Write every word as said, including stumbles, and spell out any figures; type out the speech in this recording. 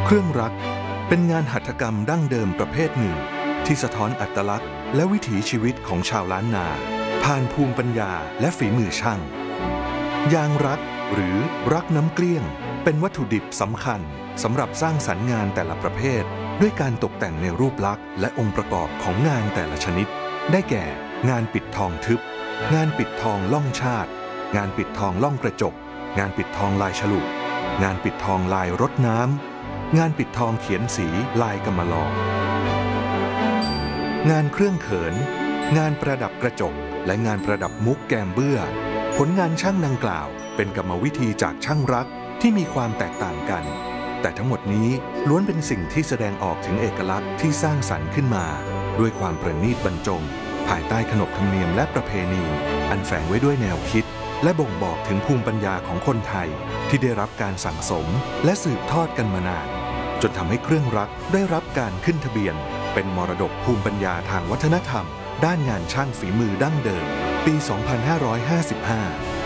เครื่องรักเป็นงานหัตถกรรมดั้งเดิมประเภทหนึ่งที่สะท้อนอัตลักษณ์และวิถีชีวิตของชาวล้านนาผ่านภูมิปัญญาและฝีมือช่างยางรักหรือรักน้ำเกลี้ยงเป็นวัตถุดิบสำคัญสำหรับสร้างสรรค์งานแต่ละประเภทด้วยการตกแต่งในรูปลักษณ์และองค์ประกอบของงานแต่ละชนิดได้แก่งานปิดทองทึบงานปิดทองล่องชาติงานปิดทองล่องกระจกงานปิดทองลายฉลุงานปิดทองลายรดน้ำงานปิดทองเขียนสีลายกำมะลองานเครื่องเขินงานประดับกระจกและงานประดับมุกแกมเบื้อผลงานช่างดังกล่าวเป็นกรรมวิธีจากช่างรักที่มีความแตกต่างกันแต่ทั้งหมดนี้ล้วนเป็นสิ่งที่แสดงออกถึงเอกลักษณ์ที่สร้างสรรค์ขึ้นมาด้วยความประณีตบรรจงภายใต้ขนบธรรมเนียมและประเพณีอันแฝงไว้ด้วยแนวคิดและบ่งบอกถึงภูมิปัญญาของคนไทยที่ได้รับการสั่งสมและสืบทอดกันมานานจนทำให้เครื่องรักได้รับการขึ้นทะเบียนเป็นมรดกภูมิปัญญาทางวัฒนธรรมด้านงานช่างฝีมือดั้งเดิมปี สองพันห้าร้อยห้าสิบห้า